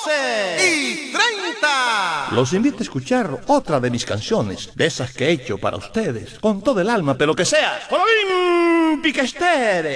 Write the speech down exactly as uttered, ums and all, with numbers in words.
doce y treinta. Los invito a escuchar otra de mis canciones, de esas que he hecho para ustedes, con todo el alma, pero que sea Olímpica Estéreo.